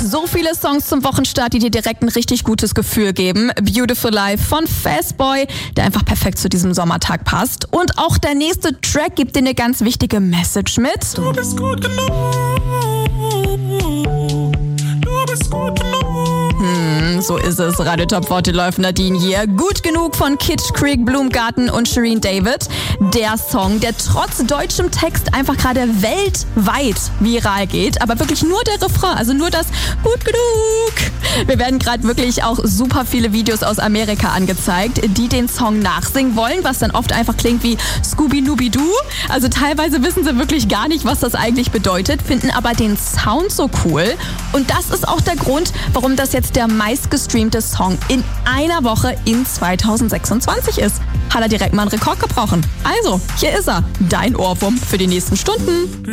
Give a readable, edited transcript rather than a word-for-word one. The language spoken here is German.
So viele Songs zum Wochenstart, die dir direkt ein richtig gutes Gefühl geben. Beautiful Life von Fastboy, der einfach perfekt zu diesem Sommertag passt. Und auch der nächste Track gibt dir eine ganz wichtige Message mit. Du bist gut genug. Du bist gut genug. So ist es. Radio Top 40 läuft Nadine hier. Gut genug von Kitsch Creek, Blumgarten und Shireen David. Der Song, der trotz deutschem Text einfach gerade weltweit viral geht. Aber wirklich nur der Refrain, also nur das Gut genug. Wir werden gerade wirklich auch super viele Videos aus Amerika angezeigt, die den Song nachsingen wollen, was dann oft einfach klingt wie Scooby-Nooby-Doo. Also teilweise wissen sie wirklich gar nicht, was das eigentlich bedeutet, finden aber den Sound so cool. Und das ist auch der Grund, warum das jetzt der meistgestreamte Song in einer Woche in 2026 ist. Hat er direkt mal einen Rekord gebrochen. Also, hier ist er, dein Ohrwurm für die nächsten Stunden.